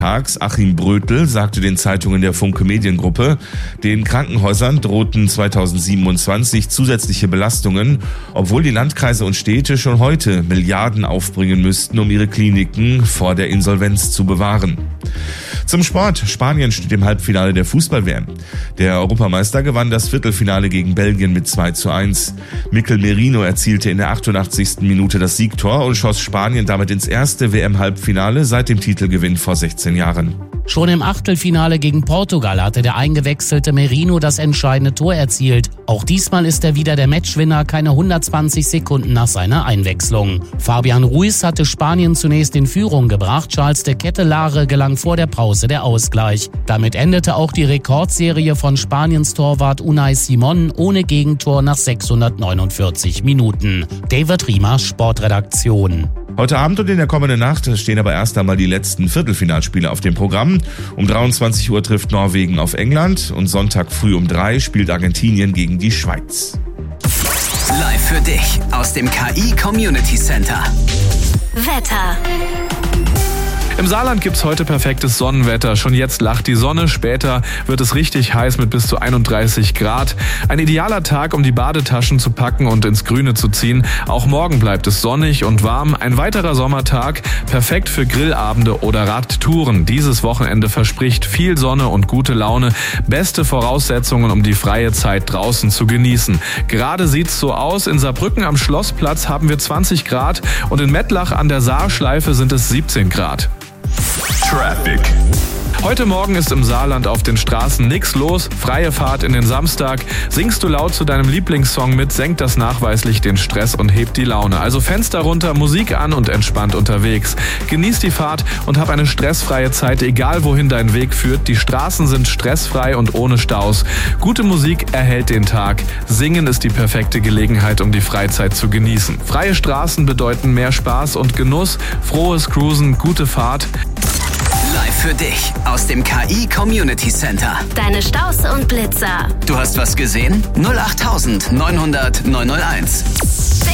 Achim Brötl sagte den Zeitungen der Funke Mediengruppe, den Krankenhäusern drohten 2027 zusätzliche Belastungen, obwohl die Landkreise und Städte schon heute Milliarden aufbringen müssten, um ihre Kliniken vor der Insolvenz zu bewahren. Zum Sport. Spanien steht im Halbfinale der Fußball-WM. Der Europameister gewann das Viertelfinale gegen Belgien mit 2:1. Mikel Merino erzielte in der 88. Minute das Siegtor und schoss Spanien damit ins erste WM-Halbfinale seit dem Titelgewinn vor 16 Jahren. Schon im Achtelfinale gegen Portugal hatte der eingewechselte Merino das entscheidende Tor erzielt. Auch diesmal ist er wieder der Matchwinner, keine 120 Sekunden nach seiner Einwechslung. Fabian Ruiz hatte Spanien zunächst in Führung gebracht, Charles de Kettelare gelang vor der Pause der Ausgleich. Damit endete auch die Rekordserie von Spaniens Torwart Unai Simón ohne Gegentor nach 649 Minuten. David Riemer, Sportredaktion. Heute Abend und in der kommenden Nacht stehen aber erst einmal die letzten Viertelfinalspiele auf dem Programm. Um 23 Uhr trifft Norwegen auf England und Sonntag früh um 3 spielt Argentinien gegen die Schweiz. Live für dich aus dem KI Community Center. Wetter. Im Saarland gibt's heute perfektes Sonnenwetter. Schon jetzt lacht die Sonne, später wird es richtig heiß mit bis zu 31 Grad. Ein idealer Tag, um die Badetaschen zu packen und ins Grüne zu ziehen. Auch morgen bleibt es sonnig und warm. Ein weiterer Sommertag, perfekt für Grillabende oder Radtouren. Dieses Wochenende verspricht viel Sonne und gute Laune. Beste Voraussetzungen, um die freie Zeit draußen zu genießen. Gerade sieht's so aus. In Saarbrücken am Schlossplatz haben wir 20 Grad und in Mettlach an der Saarschleife sind es 17 Grad. Traffic. Heute Morgen ist im Saarland auf den Straßen nichts los. Freie Fahrt in den Samstag. Singst du laut zu deinem Lieblingssong mit, senkt das nachweislich den Stress und hebt die Laune. Also Fenster runter, Musik an und entspannt unterwegs. Genieß die Fahrt und hab eine stressfreie Zeit, egal wohin dein Weg führt. Die Straßen sind stressfrei und ohne Staus. Gute Musik erhält den Tag. Singen ist die perfekte Gelegenheit, um die Freizeit zu genießen. Freie Straßen bedeuten mehr Spaß und Genuss. Frohes Cruisen, gute Fahrt. Live für dich aus dem KI Community Center. Deine Staus und Blitzer. Du hast was gesehen? 08900 901.